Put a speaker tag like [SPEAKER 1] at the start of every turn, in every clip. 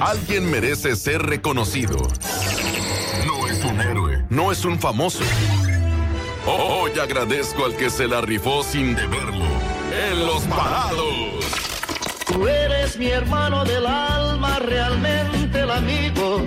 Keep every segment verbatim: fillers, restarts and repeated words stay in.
[SPEAKER 1] alguien merece ser reconocido. No es un héroe, no es un famoso. Hoy agradezco al que se la rifó sin deberlo. En Los Parados.
[SPEAKER 2] Tú eres mi hermano del alma, realmente el amigo.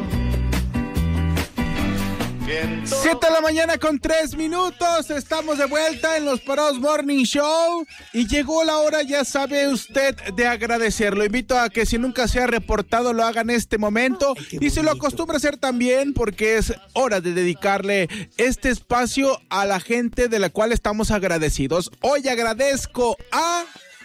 [SPEAKER 3] Siete de la mañana con tres minutos, estamos de vuelta en Los Parados Morning Show y llegó la hora, ya sabe usted, de agradecer. Lo invito a que si nunca se ha reportado lo haga en este momento. Ay, y se lo acostumbra a hacer también porque es hora de dedicarle este espacio a la gente de la cual estamos agradecidos. Hoy agradezco a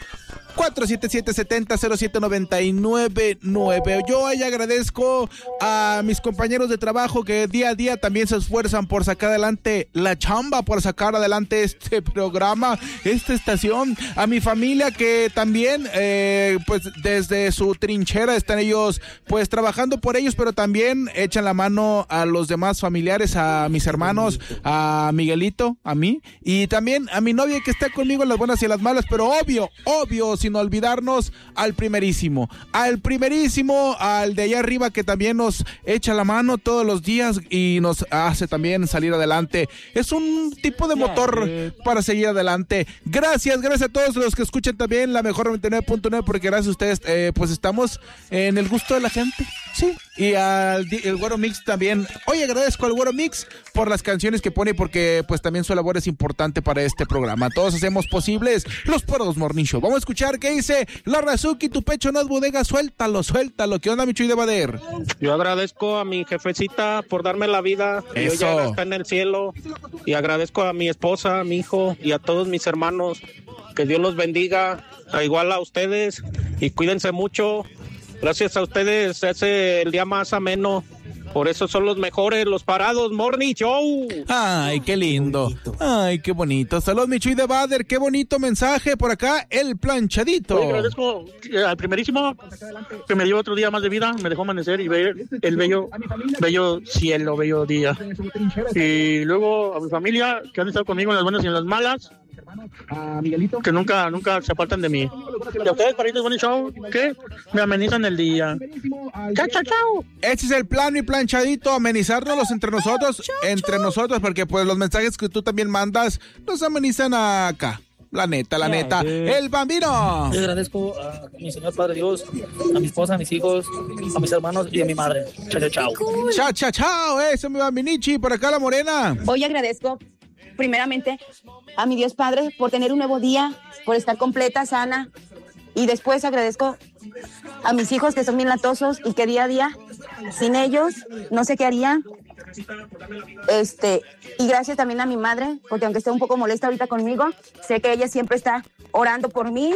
[SPEAKER 3] cuatro siete siete, siete cero, cero siete nueve nueve nueve. Yo hoy agradezco a mis compañeros de trabajo que día a día también se esfuerzan por sacar adelante la chamba, por sacar adelante este programa, esta estación. A mi familia que también, eh, pues desde su trinchera están ellos pues trabajando por ellos, pero también echan la mano a los demás familiares, a mis hermanos, a Miguelito, a mí, y también a mi novia que está conmigo en las buenas y en las malas, pero obvio, obvio, sin olvidarnos al primerísimo, al primerísimo, al de allá arriba que también nos echa la mano todos los días y nos hace también salir adelante. Es un tipo de motor para seguir adelante. Gracias, gracias a todos los que escuchan también la mejor noventa y nueve punto nueve, porque gracias a ustedes, eh, pues estamos en el gusto de la gente. Sí, y al el Güero Mix también. Hoy agradezco al Güero Mix por las canciones que pone, porque pues también su labor es importante para este programa. Todos hacemos posibles Los Parados Morning Show. Vamos a escuchar qué dice la Razuki, tu pecho no es bodega, suéltalo, suéltalo. ¿Qué onda, mi Chuy de Bader?
[SPEAKER 4] Yo agradezco a mi jefecita por darme la vida. Yo ya está en el cielo. Y agradezco a mi esposa, a mi hijo y a todos mis hermanos. Que Dios los bendiga, igual a ustedes, y cuídense mucho. Gracias a ustedes se hace el día más ameno. Por eso son los mejores, Los Parados Morning Show.
[SPEAKER 3] Ay, qué lindo. Ay, qué bonito. Saludos, mi Chuy de Bader. Qué bonito mensaje por acá, el planchadito.
[SPEAKER 5] Oye, agradezco al primerísimo que me dio otro día más de vida, me dejó amanecer y ver el bello, bello cielo, bello día. Y luego a mi familia que han estado conmigo en las buenas y en las malas. A Miguelito, que nunca, nunca se apartan de mí. Y a ustedes, Paritos Bonnie Show, que me amenizan el día. Chao, chao, chao.
[SPEAKER 3] Este es el plan, mi planchadito, amenizárnoslos entre nosotros, entre nosotros, porque pues los mensajes que tú también mandas nos amenizan acá. La neta, la neta. El Bambino.
[SPEAKER 6] Yo agradezco a mi Señor Padre Dios, a mi esposa, a mis hijos, a mis hermanos y a mi madre. Chao, chao.
[SPEAKER 3] Chao, chao, chao. Eso, mi Bambinichi. Por acá la Morena.
[SPEAKER 7] Hoy agradezco primeramente a mi Dios Padre por tener un nuevo día, por estar completa, sana, y después agradezco a mis hijos que son bien latosos y que día a día sin ellos no sé qué harían. Este, y gracias también a mi madre, porque aunque esté un poco molesta ahorita conmigo, sé que ella siempre está orando por mí.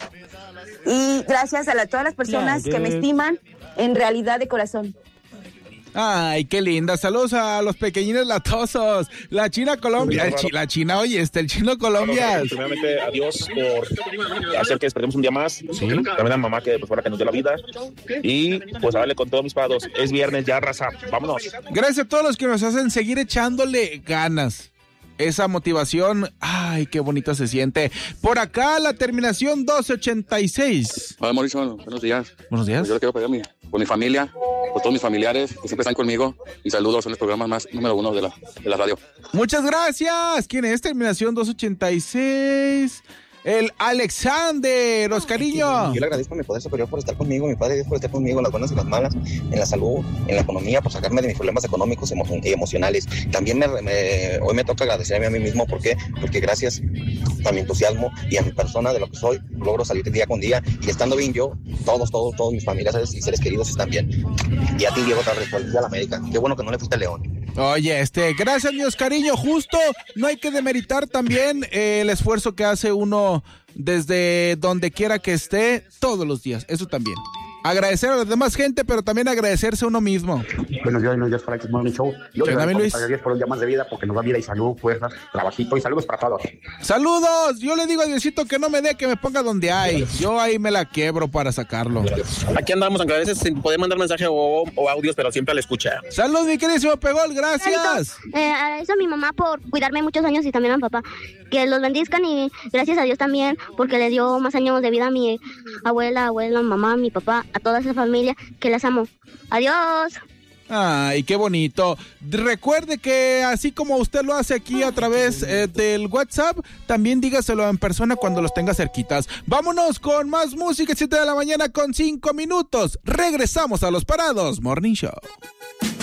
[SPEAKER 7] Y gracias a la, todas las personas que me estiman en realidad de corazón.
[SPEAKER 3] Ay, qué linda. Saludos a los pequeñines latosos. La China Colombia. El chi, la China, oye, este, el Chino Colombia.
[SPEAKER 8] Primeramente, adiós por hacer que esperemos un día más. ¿Sí? También a mi mamá que pues fuera que nos dio la vida. Y pues a darle con todos mis parados. Es viernes ya, raza. Vámonos.
[SPEAKER 3] Gracias a todos los que nos hacen seguir echándole ganas. Esa motivación, ay, qué bonito se siente. Por acá la terminación doce ochenta y seis.
[SPEAKER 9] Hola, Mauricio, buenos días.
[SPEAKER 3] Buenos días.
[SPEAKER 9] Pues yo le quiero pedir a mi, por mi familia, por todos mis familiares que siempre están conmigo. Y saludos, son los programas más número uno de la, de la radio.
[SPEAKER 3] Muchas gracias. ¿Quién es? Terminación doce ochenta y seis. El Alexander, Oscarillo.
[SPEAKER 10] Yo le agradezco a mi Poder Superior por estar conmigo, mi Padre Dios por estar conmigo en las buenas y las malas, en la salud, en la economía, por sacarme de mis problemas económicos y emo- emocionales. También me, me, hoy me toca agradecerme a mí mismo, ¿por qué? Porque gracias a mi entusiasmo y a mi persona de lo que soy, logro salir día con día, y estando bien yo, todos, todos, todos mis familiares y seres queridos están bien. Y a ti, Diego Torres, por el a la América. Qué bueno que no le fuiste al León.
[SPEAKER 3] Oye, este, gracias, mi Oscarillo. Justo, no hay que demeritar también eh, el esfuerzo que hace uno desde donde quiera que esté todos los días. Eso también. Agradecer a la demás gente, pero también agradecerse a uno mismo.
[SPEAKER 11] Buenos días, buenos días para el Morning Show. Yo le
[SPEAKER 3] Luis.
[SPEAKER 11] agradezco por un día más de vida porque nos da vida y salud, fuerza, trabajito y saludos para todos.
[SPEAKER 3] ¡Saludos! Yo le digo a Diosito que no me dé, que me ponga donde hay. Yo ahí me la quiebro para sacarlo.
[SPEAKER 4] Aquí andamos, aunque a veces sin poder mandar mensaje o, o audios, pero siempre a la escucha.
[SPEAKER 3] ¡Salud, mi queridísimo Pegol! ¡Gracias!
[SPEAKER 12] Eh, agradezco a mi mamá por cuidarme muchos años y también a mi papá. Que los bendizcan y gracias a Dios también porque le dio más años de vida a mi abuela, abuela, mamá, mi papá a toda esa familia que las amo. Adiós.
[SPEAKER 3] Ay, qué bonito. Recuerde que así como usted lo hace aquí a través eh, del WhatsApp, también dígaselo en persona cuando los tenga cerquitas. Vámonos con más música, siete de la mañana con cinco minutos. Regresamos a Los Parados Morning Show.